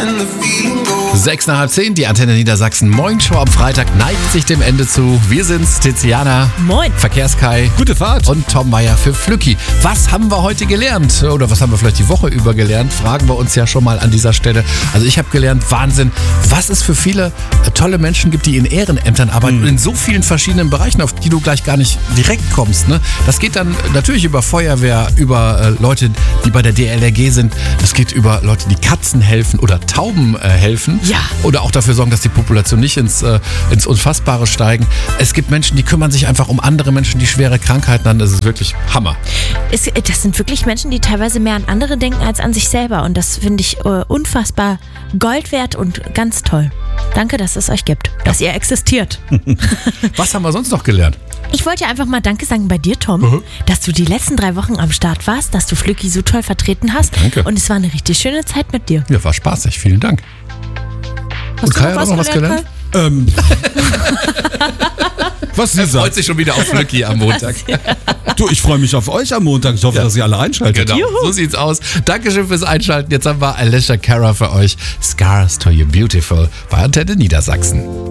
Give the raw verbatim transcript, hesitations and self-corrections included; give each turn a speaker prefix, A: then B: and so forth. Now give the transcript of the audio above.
A: Sechs nach halb zehn, die Antenne Niedersachsen Morgenshow am Freitag neigt sich dem Ende zu. Wir sind's, Tiziana.
B: Moin.
A: Verkehrskai.
C: Gute Fahrt.
A: Und Tom Meyer für Flücki. Was haben wir heute gelernt? Oder was haben wir vielleicht die Woche über gelernt? Fragen wir uns ja schon mal an dieser Stelle. Also ich habe gelernt, Wahnsinn, was es für viele tolle Menschen gibt, die in Ehrenämtern arbeiten mhm. und in so vielen verschiedenen Bereichen, auf die du gleich gar nicht direkt kommst. Ne? Das geht dann natürlich über Feuerwehr, über äh, Leute, die bei der D L R G sind. Das geht über Leute, die Katzen helfen oder Tauben äh, helfen.
B: Ja.
A: Oder auch dafür sorgen, dass die Population nicht ins, äh, ins Unfassbare steigen. Es gibt Menschen, die kümmern sich einfach um andere Menschen, die schwere Krankheiten haben. Das ist wirklich Hammer.
B: Es, das sind wirklich Menschen, die teilweise mehr an andere denken als an sich selber. Und das finde ich äh, unfassbar Gold wert und ganz toll. Danke, dass es euch gibt, dass ja. ihr existiert.
A: Was haben wir sonst noch gelernt?
B: Ich wollte ja einfach mal Danke sagen bei dir, Tom, mhm. dass du die letzten drei Wochen am Start warst, dass du Flücki so toll vertreten hast.
A: Danke.
B: Und es war eine richtig schöne Zeit mit dir.
A: Ja, war spaßig. Vielen Dank.
B: Hast
A: Und Kai hat auch noch was gelernt?
C: Ähm. Was sie
A: er freut
C: sagt.
A: sich schon wieder auf Flücki am Montag.
C: Du, ich freue mich auf euch am Montag. Ich hoffe, ja. dass ihr alle einschaltet.
A: Genau, Juhu. So sieht's aus. Dankeschön fürs Einschalten. Jetzt haben wir Alicia Cara für euch. Scars to You Beautiful bei Antenne Niedersachsen.